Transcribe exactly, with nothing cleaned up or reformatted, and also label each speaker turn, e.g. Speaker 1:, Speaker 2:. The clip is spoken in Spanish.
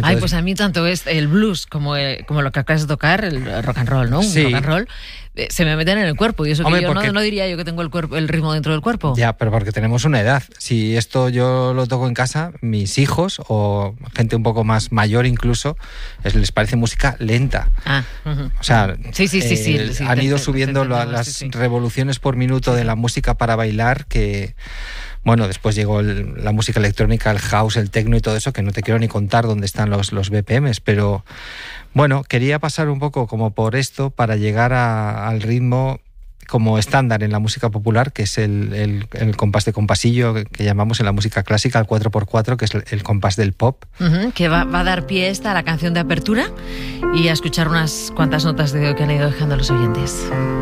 Speaker 1: Ay, pues a mí tanto es el blues como, el, como lo que acabas de tocar, el rock and roll, ¿no? Un
Speaker 2: sí.
Speaker 1: rock and roll, eh, se me meten en el cuerpo. Y eso Hombre, que yo porque... no, no diría yo que tengo el, cuerpo, el ritmo dentro del cuerpo.
Speaker 2: Ya, pero porque tenemos una edad. Si esto yo lo toco en casa, mis hijos o gente un poco más mayor incluso, les parece música lenta.
Speaker 1: Ah, uh-huh.
Speaker 2: O sea,
Speaker 1: sí, sí, sí, sí,
Speaker 2: eh,
Speaker 1: sí,
Speaker 2: han
Speaker 1: te,
Speaker 2: ido
Speaker 1: te,
Speaker 2: subiendo
Speaker 1: te, te, te,
Speaker 2: la,
Speaker 1: te,
Speaker 2: las
Speaker 1: sí, sí.
Speaker 2: revoluciones por minuto de la música para bailar que... Bueno, después llegó el, la música electrónica, el house, el techno y todo eso, que no te quiero ni contar dónde están los, los B P Ms, pero bueno, quería pasar un poco como por esto para llegar a, al ritmo como estándar en la música popular, que es el, el, el compás de compasillo que, que llamamos en la música clásica, el cuatro por cuatro, que es el, el compás del pop.
Speaker 1: Uh-huh, que va, va a dar pie esta a la canción de apertura y a escuchar unas cuantas notas de que han ido dejando los oyentes.